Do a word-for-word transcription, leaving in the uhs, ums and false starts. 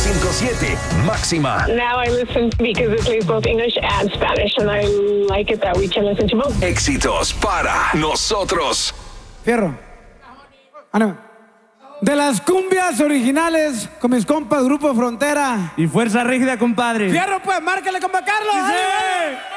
ciento siete, Máxima. Now I listen because it plays both English and Spanish, and I like it that we can listen to both. Éxitos para nosotros. Fierro. Ah, no. De las cumbias originales con mis compas Grupo Frontera. Y Fuerza Rígida, compadre. Fierro, pues, márcale, compa Carlos. ¡Sí!